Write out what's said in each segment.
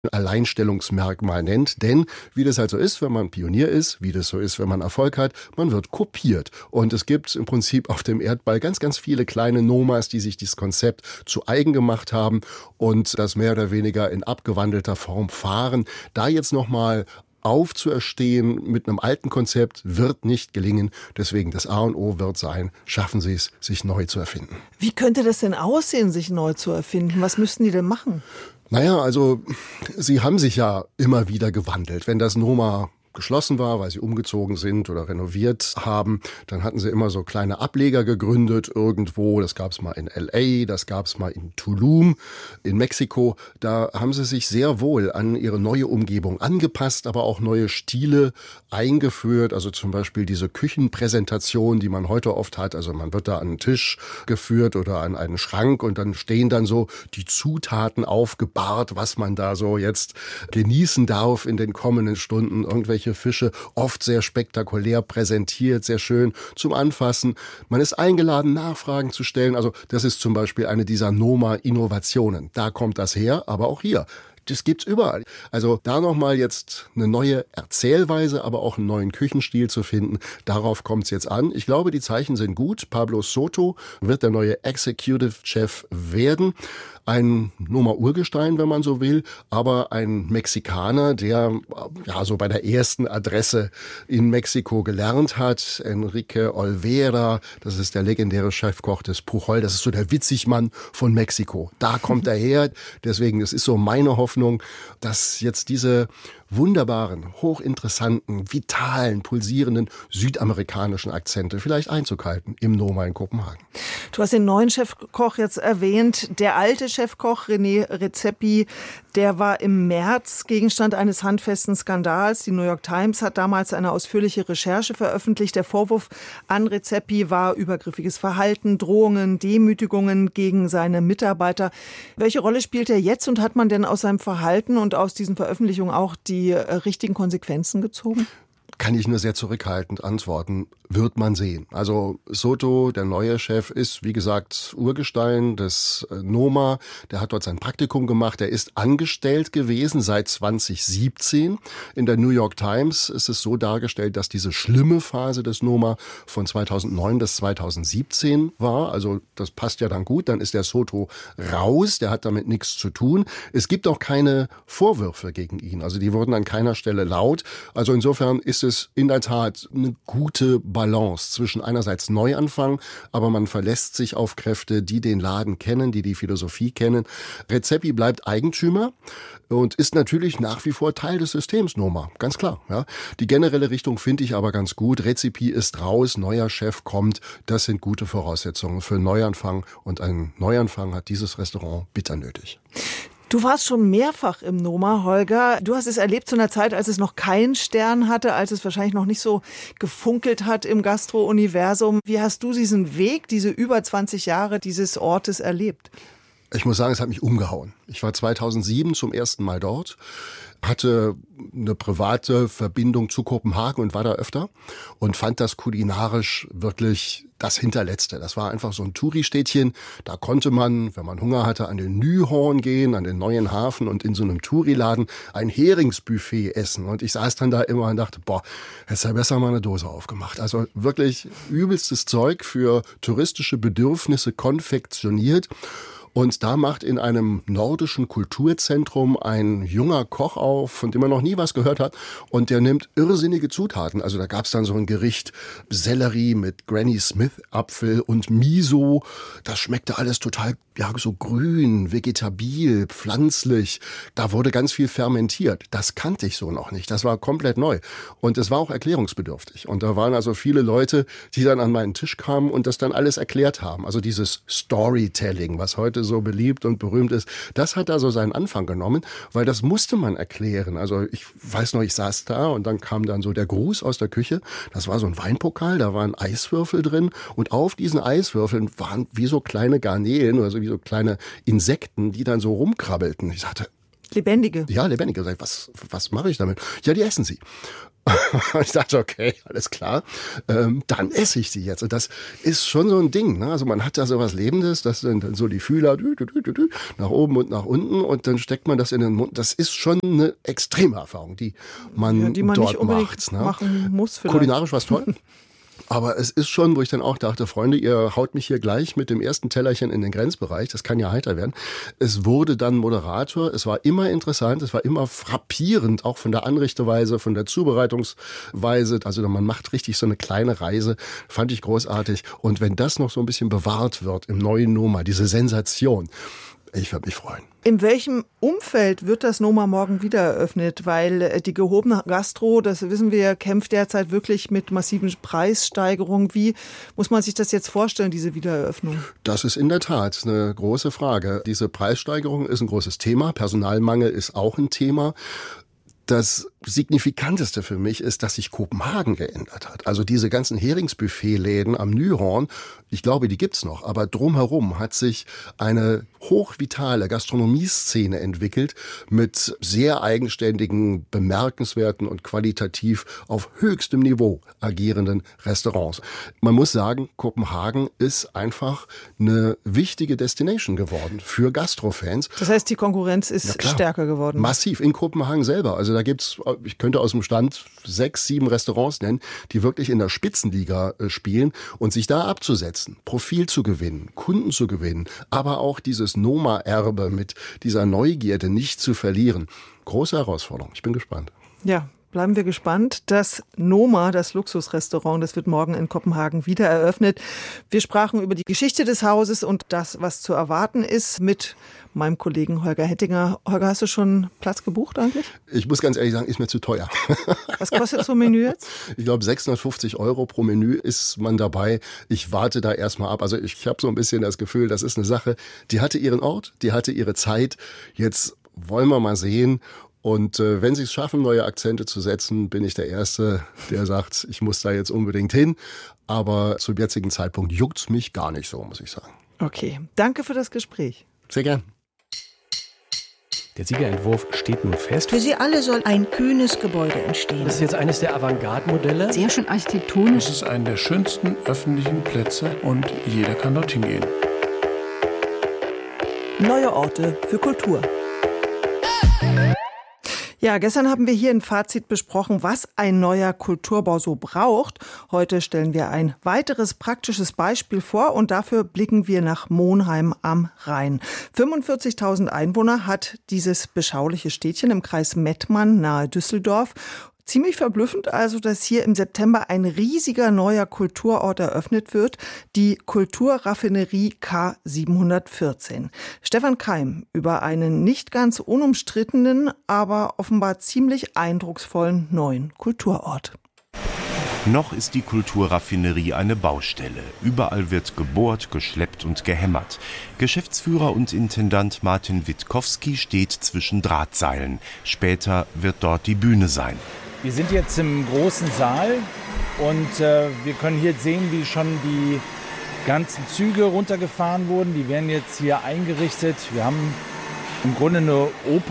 Alleinstellungsmerkmal nennt. Denn wie das halt so ist, wenn man Pionier ist, wie das so ist, wenn man Erfolg hat, man wird kopiert. Und es gibt im Prinzip auf dem Erdball ganz, ganz viele kleine Nomas, die sich dieses Konzept zu eigen gemacht haben und das mehr oder weniger in abgewandelter Form fahren. Da jetzt nochmal aufzuerstehen mit einem alten Konzept wird nicht gelingen. Deswegen das A und O wird sein, schaffen Sie es, sich neu zu erfinden. Wie könnte das denn aussehen, sich neu zu erfinden? Was müssten die denn machen? Naja, also sie haben sich ja immer wieder gewandelt. Wenn das Noma geschlossen war, weil sie umgezogen sind oder renoviert haben, dann hatten sie immer so kleine Ableger gegründet irgendwo. Das gab es mal in L.A., das gab es mal in Tulum, in Mexiko. Da haben sie sich sehr wohl an ihre neue Umgebung angepasst, aber auch neue Stile eingeführt. Also zum Beispiel diese Küchenpräsentation, die man heute oft hat. Also man wird da an einen Tisch geführt oder an einen Schrank und dann stehen dann so die Zutaten aufgebahrt, was man da so jetzt genießen darf in den kommenden Stunden. Irgendwelche Fische, oft sehr spektakulär präsentiert, sehr schön zum Anfassen. Man ist eingeladen, Nachfragen zu stellen. Also das ist zum Beispiel eine dieser Noma-Innovationen. Da kommt das her, aber auch hier. Das gibt's überall. Also da nochmal jetzt eine neue Erzählweise, aber auch einen neuen Küchenstil zu finden, darauf kommt's jetzt an. Ich glaube, die Zeichen sind gut. Pablo Soto wird der neue Executive Chef werden. Ein Noma-Urgestein, wenn man so will, aber ein Mexikaner, der ja so bei der ersten Adresse in Mexiko gelernt hat. Enrique Olvera, das ist der legendäre Chefkoch des Pujol, das ist so der Witzigmann von Mexiko. Da kommt er her. Deswegen, das ist so meine Hoffnung, dass jetzt diese wunderbaren, hochinteressanten, vitalen, pulsierenden südamerikanischen Akzente vielleicht Einzug halten im Noma in Kopenhagen. Du hast den neuen Chefkoch jetzt erwähnt. Der alte Chefkoch René Redzepi, der war im März Gegenstand eines handfesten Skandals. Die New York Times hat damals eine ausführliche Recherche veröffentlicht. Der Vorwurf an Redzepi war übergriffiges Verhalten, Drohungen, Demütigungen gegen seine Mitarbeiter. Welche Rolle spielt er jetzt und hat man denn aus seinem Verhalten und aus diesen Veröffentlichungen auch die richtigen Konsequenzen gezogen? Kann ich nur sehr zurückhaltend antworten. Wird man sehen. Also Soto, der neue Chef, ist, wie gesagt, Urgestein des Noma. Der hat dort sein Praktikum gemacht. Er ist angestellt gewesen seit 2017. In der New York Times ist es so dargestellt, dass diese schlimme Phase des Noma von 2009 bis 2017 war. Also das passt ja dann gut. Dann ist der Soto raus. Der hat damit nichts zu tun. Es gibt auch keine Vorwürfe gegen ihn. Also die wurden an keiner Stelle laut. Also insofern ist es in der Tat eine gute Balance zwischen einerseits Neuanfang, aber man verlässt sich auf Kräfte, die den Laden kennen, die die Philosophie kennen. Redzepi bleibt Eigentümer und ist natürlich nach wie vor Teil des Systems Noma, ganz klar. Ja. Die generelle Richtung finde ich aber ganz gut. Redzepi ist raus, neuer Chef kommt. Das sind gute Voraussetzungen für einen Neuanfang und einen Neuanfang hat dieses Restaurant bitter nötig. Du warst schon mehrfach im Noma, Holger. Du hast es erlebt zu einer Zeit, als es noch keinen Stern hatte, als es wahrscheinlich noch nicht so gefunkelt hat im Gastro-Universum. Wie hast du diesen Weg, diese über 20 Jahre dieses Ortes erlebt? Ich muss sagen, es hat mich umgehauen. Ich war 2007 zum ersten Mal dort, hatte eine private Verbindung zu Kopenhagen und war da öfter und fand das kulinarisch wirklich das Hinterletzte. Das war einfach so ein Touri-Städtchen. Da konnte man, wenn man Hunger hatte, an den Nyhorn gehen, an den neuen Hafen und in so einem Touri-Laden ein Heringsbuffet essen. Und ich saß dann da immer und dachte, hättest ja besser mal eine Dose aufgemacht. Also wirklich übelstes Zeug für touristische Bedürfnisse konfektioniert. Und da macht in einem nordischen Kulturzentrum ein junger Koch auf, von dem man noch nie was gehört hat. Und der nimmt irrsinnige Zutaten. Also da gab es dann so ein Gericht Sellerie mit Granny Smith Apfel und Miso. Das schmeckte alles total, so grün, vegetabil, pflanzlich. Da wurde ganz viel fermentiert. Das kannte ich so noch nicht. Das war komplett neu. Und es war auch erklärungsbedürftig. Und da waren also viele Leute, die dann an meinen Tisch kamen und das dann alles erklärt haben. Also dieses Storytelling, was heute so beliebt und berühmt ist, das hat also seinen Anfang genommen, weil das musste man erklären. Also ich weiß noch, ich saß da und dann kam dann so der Gruß aus der Küche. Das war so ein Weinpokal, da waren Eiswürfel drin und auf diesen Eiswürfeln waren wie so kleine Garnelen oder so wie so kleine Insekten, die dann so rumkrabbelten. Ich sagte, Lebendige? Ja, lebendige. Was mache ich damit? Ja, die essen sie. Ich dachte, okay, alles klar, dann esse ich sie jetzt. Und das ist schon so ein Ding, ne? Also man hat da so was Lebendes, das sind dann so die Fühler nach oben und nach unten und dann steckt man das in den Mund. Das ist schon eine extreme Erfahrung, die man die man dort nicht unbedingt macht. Ne? machen muss vielleicht. Kulinarisch was toll. Aber es ist schon, wo ich dann auch dachte, Freunde, ihr haut mich hier gleich mit dem ersten Tellerchen in den Grenzbereich. Das kann ja heiter werden. Es wurde dann Moderator. Es war immer interessant. Es war immer frappierend, auch von der Anrichteweise, von der Zubereitungsweise. Also man macht richtig so eine kleine Reise. Fand ich großartig. Und wenn das noch so ein bisschen bewahrt wird im neuen Noma, diese Sensation, ich würde mich freuen. In welchem Umfeld wird das Noma morgen wieder eröffnet? Weil die gehobene Gastro, das wissen wir, kämpft derzeit wirklich mit massiven Preissteigerungen. Wie muss man sich das jetzt vorstellen, diese Wiedereröffnung? Das ist in der Tat eine große Frage. Diese Preissteigerung ist ein großes Thema. Personalmangel ist auch ein Thema. Das Signifikanteste für mich ist, dass sich Kopenhagen geändert hat. Also diese ganzen Heringsbuffet-Läden am Nyhorn, ich glaube, die gibt's noch, aber drumherum hat sich eine hochvitale Gastronomieszene entwickelt mit sehr eigenständigen, bemerkenswerten und qualitativ auf höchstem Niveau agierenden Restaurants. Man muss sagen, Kopenhagen ist einfach eine wichtige Destination geworden für Gastrofans. Das heißt, die Konkurrenz ist stärker geworden. Massiv in Kopenhagen selber. Also da gibt's, ich könnte aus dem Stand 6, 7 Restaurants nennen, die wirklich in der Spitzenliga spielen und sich da abzusetzen, Profil zu gewinnen, Kunden zu gewinnen, aber auch dieses Noma-Erbe mit dieser Neugierde nicht zu verlieren. Große Herausforderung. Ich bin gespannt. Ja. Bleiben wir gespannt. Das Noma, das Luxusrestaurant, das wird morgen in Kopenhagen wieder eröffnet. Wir sprachen über die Geschichte des Hauses und das, was zu erwarten ist, mit meinem Kollegen Holger Hettinger. Holger, hast du schon Platz gebucht eigentlich? Ich muss ganz ehrlich sagen, ist mir zu teuer. Was kostet so ein Menü jetzt? Ich glaube, 650 € pro Menü ist man dabei. Ich warte da erstmal ab. Also ich habe so ein bisschen das Gefühl, das ist eine Sache, die hatte ihren Ort, die hatte ihre Zeit. Jetzt wollen wir mal sehen. Und wenn sie es schaffen, neue Akzente zu setzen, bin ich der Erste, der sagt, ich muss da jetzt unbedingt hin. Aber zum jetzigen Zeitpunkt juckt's mich gar nicht so, muss ich sagen. Okay, danke für das Gespräch. Sehr gern. Der Siegerentwurf steht nun fest. Für sie alle soll ein kühnes Gebäude entstehen. Das ist jetzt eines der Avantgarde-Modelle. Sehr schön architektonisch. Es ist einer der schönsten öffentlichen Plätze und jeder kann dorthin gehen. Neue Orte für Kultur. Ja, gestern haben wir hier ein Fazit besprochen, was ein neuer Kulturbau so braucht. Heute stellen wir ein weiteres praktisches Beispiel vor und dafür blicken wir nach Monheim am Rhein. 45.000 Einwohner hat dieses beschauliche Städtchen im Kreis Mettmann nahe Düsseldorf. Ziemlich verblüffend also, dass hier im September ein riesiger neuer Kulturort eröffnet wird, die Kulturraffinerie K714. Stefan Keim über einen nicht ganz unumstrittenen, aber offenbar ziemlich eindrucksvollen neuen Kulturort. Noch ist die Kulturraffinerie eine Baustelle. Überall wird gebohrt, geschleppt und gehämmert. Geschäftsführer und Intendant Martin Witkowski steht zwischen Drahtseilen. Später wird dort die Bühne sein. Wir sind jetzt im großen Saal und wir können hier sehen, wie schon die ganzen Züge runtergefahren wurden. Die werden jetzt hier eingerichtet. Wir haben im Grunde eine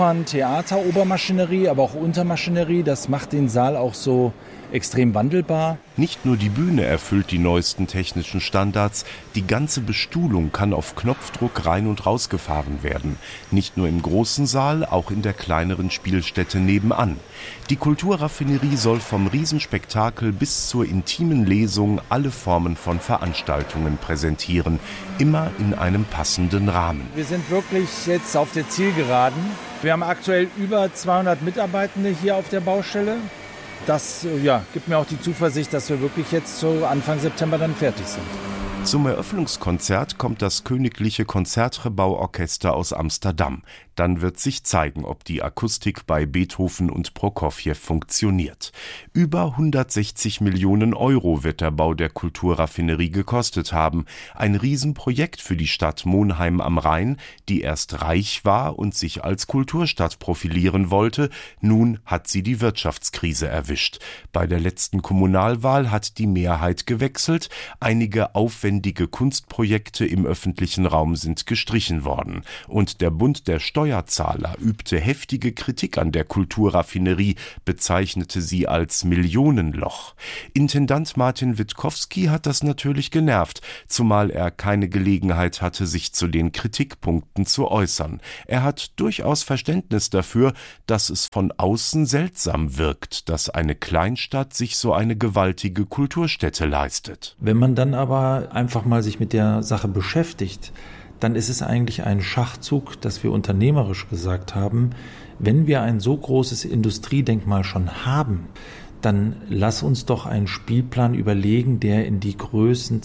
Opern-Theater-Obermaschinerie, aber auch Untermaschinerie. Das macht den Saal auch so extrem wandelbar. Nicht nur die Bühne erfüllt die neuesten technischen Standards, die ganze Bestuhlung kann auf Knopfdruck rein und rausgefahren werden. Nicht nur im großen Saal, auch in der kleineren Spielstätte nebenan. Die Kulturraffinerie soll vom Riesenspektakel bis zur intimen Lesung alle Formen von Veranstaltungen präsentieren, immer in einem passenden Rahmen. Wir sind wirklich jetzt auf der Zielgeraden. Wir haben aktuell über 200 Mitarbeitende hier auf der Baustelle. Das gibt mir auch die Zuversicht, dass wir wirklich jetzt so Anfang September dann fertig sind. Zum Eröffnungskonzert kommt das Königliche Konzertgebauorchester aus Amsterdam. Dann wird sich zeigen, ob die Akustik bei Beethoven und Prokofjew funktioniert. Über 160 Millionen € wird der Bau der Kulturraffinerie gekostet haben. Ein Riesenprojekt für die Stadt Monheim am Rhein, die erst reich war und sich als Kulturstadt profilieren wollte. Nun hat sie die Wirtschaftskrise erwischt. Bei der letzten Kommunalwahl hat die Mehrheit gewechselt. Einige aufwendige Kunstprojekte im öffentlichen Raum sind gestrichen worden. Und der Bund der Steuerzahler Steuerzahler übte heftige Kritik an der Kulturraffinerie, bezeichnete sie als Millionenloch. Intendant Martin Witkowski hat das natürlich genervt, zumal er keine Gelegenheit hatte, sich zu den Kritikpunkten zu äußern. Er hat durchaus Verständnis dafür, dass es von außen seltsam wirkt, dass eine Kleinstadt sich so eine gewaltige Kulturstätte leistet. Wenn man dann aber einfach mal sich mit der Sache beschäftigt, dann ist es eigentlich ein Schachzug, dass wir unternehmerisch gesagt haben, wenn wir ein so großes Industriedenkmal schon haben, dann lass uns doch einen Spielplan überlegen, der in die Größen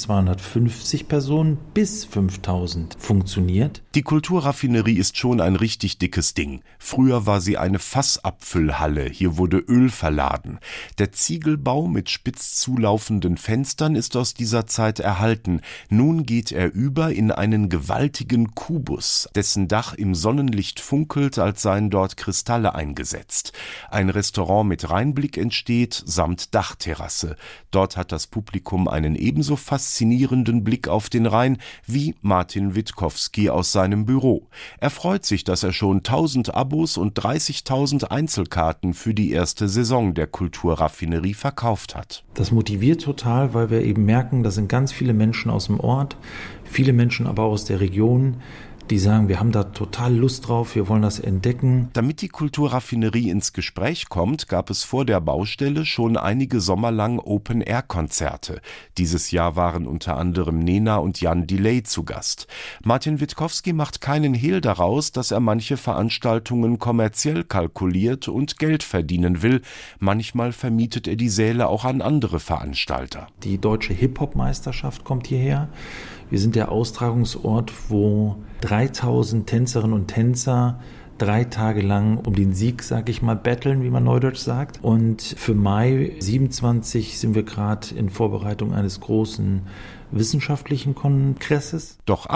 250 Personen bis 5000 funktioniert. Die Kulturraffinerie ist schon ein richtig dickes Ding. Früher war sie eine Fassabfüllhalle, hier wurde Öl verladen. Der Ziegelbau mit spitz zulaufenden Fenstern ist aus dieser Zeit erhalten. Nun geht er über in einen gewaltigen Kubus, dessen Dach im Sonnenlicht funkelt, als seien dort Kristalle eingesetzt. Ein Restaurant mit Rheinblick entsteht, samt Dachterrasse. Dort hat das Publikum einen ebenso faszinierenden Blick auf den Rhein wie Martin Witkowski aus seinem Büro. Er freut sich, dass er schon 1000 Abos und 30.000 Einzelkarten für die erste Saison der Kulturraffinerie verkauft hat. Das motiviert total, weil wir eben merken, da sind ganz viele Menschen aus dem Ort, viele Menschen aber auch aus der Region, die sagen, wir haben da total Lust drauf, wir wollen das entdecken. Damit die Kulturraffinerie ins Gespräch kommt, gab es vor der Baustelle schon einige Sommer lang Open-Air-Konzerte. Dieses Jahr waren unter anderem Nena und Jan Delay zu Gast. Martin Witkowski macht keinen Hehl daraus, dass er manche Veranstaltungen kommerziell kalkuliert und Geld verdienen will. Manchmal vermietet er die Säle auch an andere Veranstalter. Die deutsche Hip-Hop-Meisterschaft kommt hierher. Wir sind der Austragungsort, wo 3000 Tänzerinnen und Tänzer 3 Tage lang um den Sieg, sag ich mal, battlen, wie man neudeutsch sagt. Und für Mai 27 sind wir gerade in Vorbereitung eines großen wissenschaftlichen Kongresses. Doch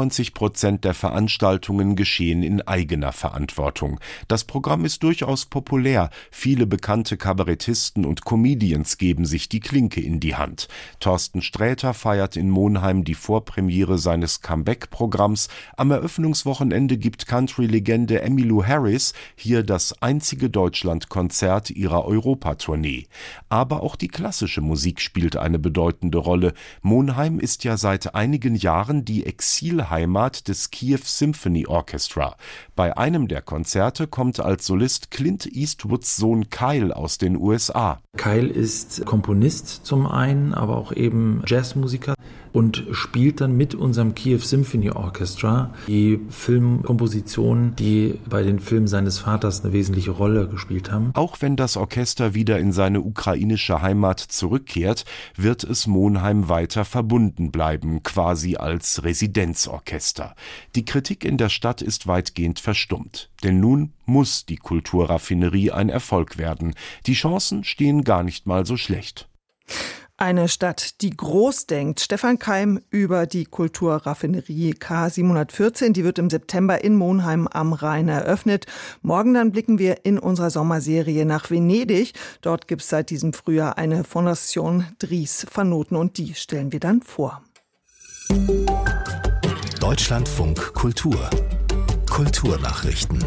98% der Veranstaltungen geschehen in eigener Verantwortung. Das Programm ist durchaus populär. Viele bekannte Kabarettisten und Comedians geben sich die Klinke in die Hand. Thorsten Sträter feiert in Monheim die Vorpremiere seines Comeback-Programms. Am Eröffnungswochenende gibt Country-Legende Emmylou Harris hier das einzige Deutschlandkonzert ihrer Europatournee. Aber auch die klassische Musik spielt eine bedeutende Rolle. Monheim ist ja seit einigen Jahren die Exilheimat des Kiew Symphony Orchestra. Bei einem der Konzerte kommt als Solist Clint Eastwoods Sohn Kyle aus den USA. Kyle ist Komponist zum einen, aber auch eben Jazzmusiker und spielt dann mit unserem Kiew Symphony Orchestra die Filmkompositionen, die bei den Filmen seines Vaters eine wesentliche Rolle gespielt haben. Auch wenn das Orchester wieder in seine ukrainische Heimat zurückkehrt, wird es Monheim weiter verbunden bleiben, quasi als Residenzorchester. Die Kritik in der Stadt ist weitgehend verstummt. Denn nun muss die Kulturraffinerie ein Erfolg werden. Die Chancen stehen gar nicht mal so schlecht. Eine Stadt, die groß denkt. Stefan Keim über die Kulturraffinerie K714. Die wird im September in Monheim am Rhein eröffnet. Morgen dann blicken wir in unserer Sommerserie nach Venedig. Dort gibt es seit diesem Frühjahr eine Fondation Dries van Noten und die stellen wir dann vor. Deutschlandfunk Kultur. Kulturnachrichten.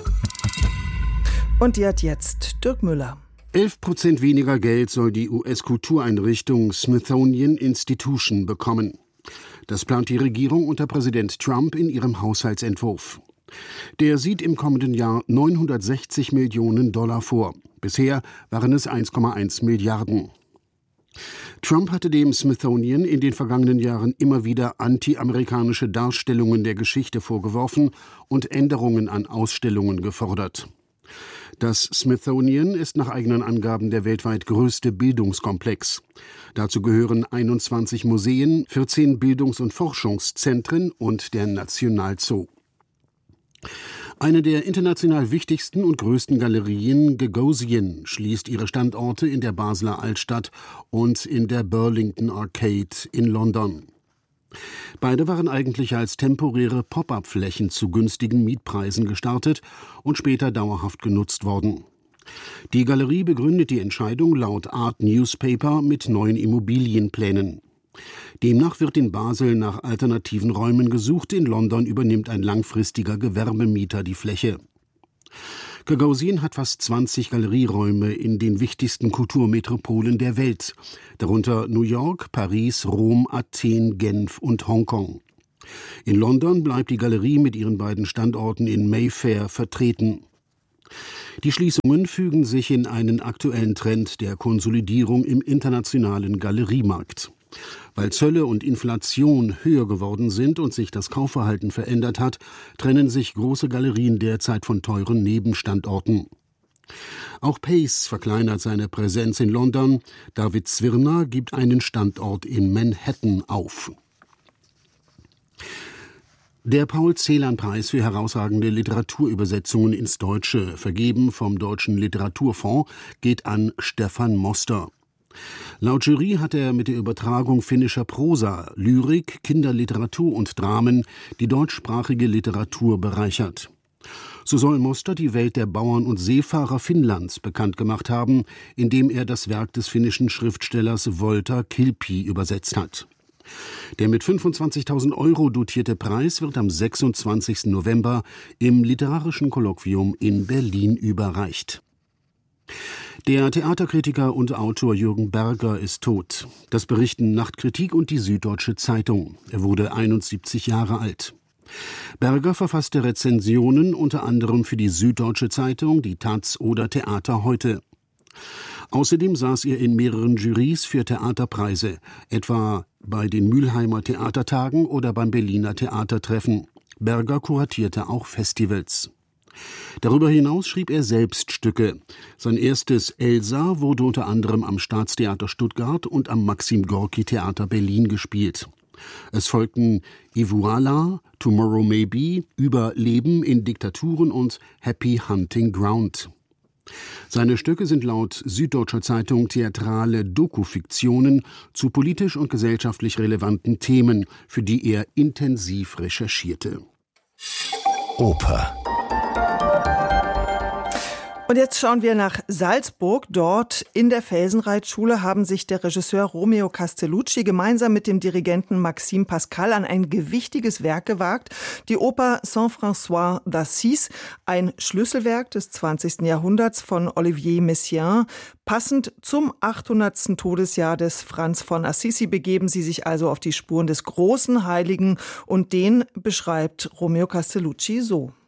Und die hat jetzt Dirk Müller. 11% weniger Geld soll die US-Kultureinrichtung Smithsonian Institution bekommen. Das plant die Regierung unter Präsident Trump in ihrem Haushaltsentwurf. Der sieht im kommenden Jahr 960 Millionen Dollar vor. Bisher waren es 1,1 Milliarden. Trump hatte dem Smithsonian in den vergangenen Jahren immer wieder anti-amerikanische Darstellungen der Geschichte vorgeworfen und Änderungen an Ausstellungen gefordert. Das Smithsonian ist nach eigenen Angaben der weltweit größte Bildungskomplex. Dazu gehören 21 Museen, 14 Bildungs- und Forschungszentren und der Nationalzoo. Eine der international wichtigsten und größten Galerien, Gagosian, schließt ihre Standorte in der Basler Altstadt und in der Burlington Arcade in London. Beide waren eigentlich als temporäre Pop-up-Flächen zu günstigen Mietpreisen gestartet und später dauerhaft genutzt worden. Die Galerie begründet die Entscheidung laut Art Newspaper mit neuen Immobilienplänen. Demnach wird in Basel nach alternativen Räumen gesucht, in London übernimmt ein langfristiger Gewerbemieter die Fläche. Gagosian hat fast 20 Galerieräume in den wichtigsten Kulturmetropolen der Welt, darunter New York, Paris, Rom, Athen, Genf und Hongkong. In London bleibt die Galerie mit ihren beiden Standorten in Mayfair vertreten. Die Schließungen fügen sich in einen aktuellen Trend der Konsolidierung im internationalen Galeriemarkt. Weil Zölle und Inflation höher geworden sind und sich das Kaufverhalten verändert hat, trennen sich große Galerien derzeit von teuren Nebenstandorten. Auch Pace verkleinert seine Präsenz in London. David Zwirner gibt einen Standort in Manhattan auf. Der Paul-Celan-Preis für herausragende Literaturübersetzungen ins Deutsche, vergeben vom Deutschen Literaturfonds, geht an Stefan Moster. Laut Jury hat er mit der Übertragung finnischer Prosa, Lyrik, Kinderliteratur und Dramen die deutschsprachige Literatur bereichert. So soll Moster die Welt der Bauern und Seefahrer Finnlands bekannt gemacht haben, indem er das Werk des finnischen Schriftstellers Wolter Kilpi übersetzt hat. Der mit 25.000 € dotierte Preis wird am 26. November im Literarischen Kolloquium in Berlin überreicht. Der Theaterkritiker und Autor Jürgen Berger ist tot. Das berichten Nachtkritik und die Süddeutsche Zeitung. Er wurde 71 Jahre alt. Berger verfasste Rezensionen unter anderem für die Süddeutsche Zeitung, die taz oder Theater heute. Außerdem saß er in mehreren Jurys für Theaterpreise, etwa bei den Mülheimer Theatertagen oder beim Berliner Theatertreffen. Berger kuratierte auch Festivals. Darüber hinaus schrieb er selbst Stücke. Sein erstes Elsa wurde unter anderem am Staatstheater Stuttgart und am Maxim-Gorki-Theater Berlin gespielt. Es folgten Ivuala, Tomorrow May Be, Über Leben in Diktaturen und Happy Hunting Ground. Seine Stücke sind laut Süddeutscher Zeitung theatrale Dokufiktionen zu politisch und gesellschaftlich relevanten Themen, für die er intensiv recherchierte. Oper. Und jetzt schauen wir nach Salzburg. Dort in der Felsenreitschule haben sich der Regisseur Romeo Castellucci gemeinsam mit dem Dirigenten Maxime Pascal an ein gewichtiges Werk gewagt. Die Oper Saint-François d'Assise, ein Schlüsselwerk des 20. Jahrhunderts von Olivier Messiaen. Passend zum 800. Todesjahr des Franz von Assisi begeben sie sich also auf die Spuren des großen Heiligen. Und den beschreibt Romeo Castellucci so.